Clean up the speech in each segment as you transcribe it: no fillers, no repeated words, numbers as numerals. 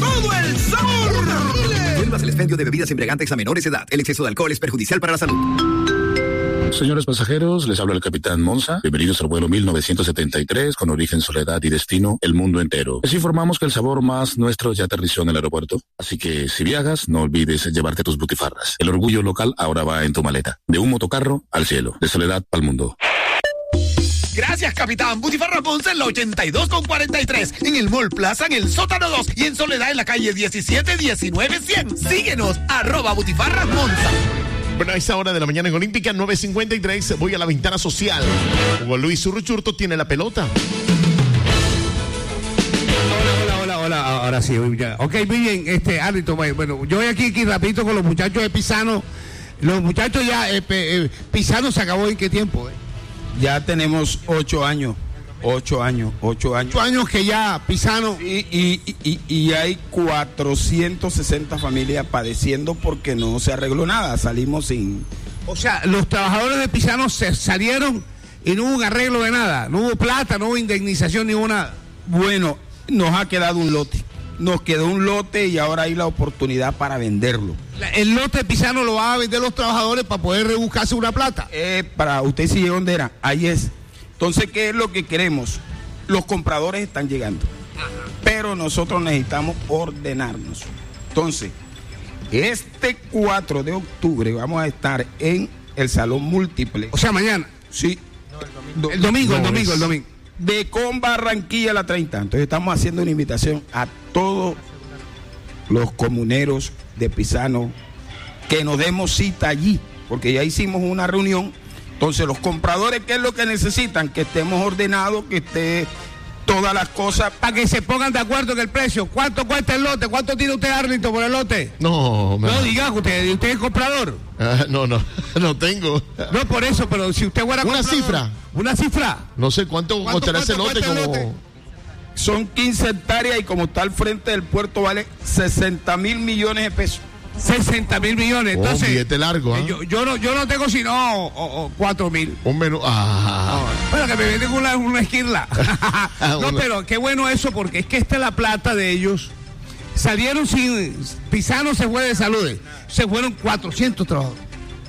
todo el sabor. Prohíbas el expendio de bebidas embriagantes a menores de edad. El exceso de alcohol es perjudicial para la salud. Señores pasajeros, les habla el capitán Monza. Bienvenidos al vuelo 1973 con origen Soledad y destino el mundo entero. Les informamos que el sabor más nuestro ya aterrizó en el aeropuerto. Así que si viajas, no olvides llevarte tus butifarras. El orgullo local ahora va en tu maleta. De un motocarro al cielo. De Soledad al mundo. Gracias, capitán. Butifarras Monza en la 82 con 43. En el Mall Plaza, en el sótano 2. Y en Soledad en la calle 17 19 100. Síguenos, @Butifarras Monza. Bueno, a esa hora de la mañana en Olímpica 9:53 voy a la ventana social. Hugo Luis Urruchurto tiene la pelota. Hola, ahora sí. Ya. Ok, muy bien, árbitro, bueno, yo voy aquí rapidito con los muchachos de Pisano. Los muchachos ya, Pisano se acabó ¿en qué tiempo? Ya tenemos 8 años. 8 años. 8 años que ya Pisano. Y hay 460 familias padeciendo porque no se arregló nada. Salimos sin. O sea, los trabajadores de Pisano se salieron y no hubo un arreglo de nada. No hubo plata, no hubo indemnización, ni hubo nada. Bueno, nos ha quedado un lote. Nos quedó un lote y ahora hay la oportunidad para venderlo. El lote de Pisano lo van a vender los trabajadores para poder rebuscarse una plata. Para usted sigue dónde era. Ahí es. Entonces, ¿qué es lo que queremos? Los compradores están llegando, pero nosotros necesitamos ordenarnos. Entonces, este 4 de octubre vamos a estar en el Salón Múltiple. O sea, mañana. Sí. No, el domingo. De Con Barranquilla a la 30. Entonces, estamos haciendo una invitación a todos los comuneros de Pisano que nos demos cita allí, porque ya hicimos una reunión. Entonces, los compradores, ¿qué es lo que necesitan? Que estemos ordenados, que esté todas las cosas. Para que se pongan de acuerdo en el precio. ¿Cuánto cuesta el lote? ¿Cuánto tiene usted, árbitro, por el lote? No, diga, usted es comprador. No tengo. No, por eso, pero si usted fuera ¿Una comprador, cifra? ¿Una cifra? No sé cuánto costará ese lote. Son 15 hectáreas y como está al frente del puerto vale 60 mil millones de pesos. 60 mil millones, entonces. Billete largo, ¿eh? yo no tengo sino 4 mil. Un menú. Bueno, que me venden una esquirla. No, pero qué bueno eso, porque es que esta es la plata de ellos. Salieron sin. Pisano se fue de salud. Se fueron 400 trabajadores.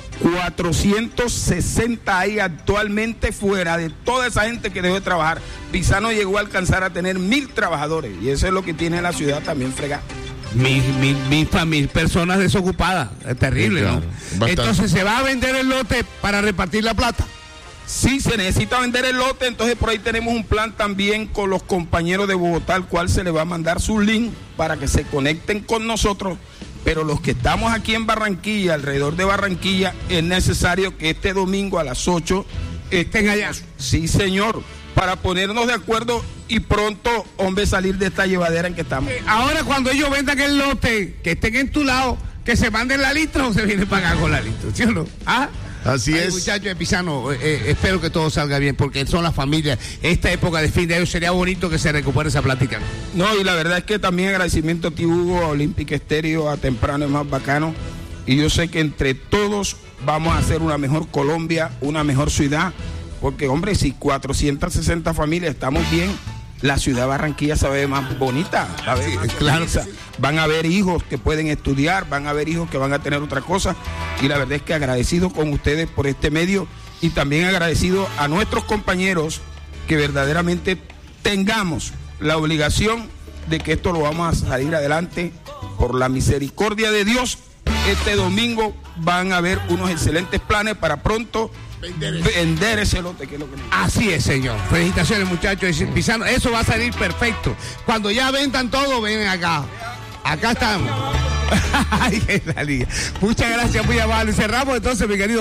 460 hay actualmente fuera de toda esa gente que dejó de trabajar. Pisano llegó a alcanzar a tener 1,000 trabajadores. Y eso es lo que tiene la ciudad también fregada. Mil personas desocupadas. Es terrible, sí, claro. ¿No? Entonces, ¿se va a vender el lote para repartir la plata? Sí, se necesita vender el lote. Entonces, por ahí tenemos un plan también con los compañeros de Bogotá, al cual se les va a mandar su link para que se conecten con nosotros. Pero los que estamos aquí en Barranquilla, alrededor de Barranquilla, es necesario que este domingo a las 8 estén allá. Sí, señor, para ponernos de acuerdo y pronto, hombre, salir de esta llevadera en que estamos. Ahora, cuando ellos vendan el lote, que estén en tu lado, que se manden la lista o se vienen para acá con la lista, ¿sí o no? Así es. Muchachos de Pisano, espero que todo salga bien, porque son las familias. Esta época de fin de año sería bonito que se recupere esa plática. No, y la verdad es que también agradecimiento a ti, Hugo, a Olímpica Estéreo, a Temprano es más bacano. Y yo sé que entre todos vamos a hacer una mejor Colombia, una mejor ciudad. Porque, hombre, si 460 familias estamos bien, la ciudad de Barranquilla se ve más bonita. Claro. Van a haber hijos que pueden estudiar, van a haber hijos que van a tener otra cosa. Y la verdad es que agradecido con ustedes por este medio y también agradecido a nuestros compañeros que verdaderamente tengamos la obligación de que esto lo vamos a salir adelante por la misericordia de Dios. Este domingo van a haber unos excelentes planes para pronto vender ese lote, que es lo que necesitamos. Así es, señor. Felicitaciones, muchachos. Pisano, eso va a salir perfecto. Cuando ya vendan todo, ven acá. Acá estamos. Muchas gracias, muy amable. Cerramos entonces, mi querido.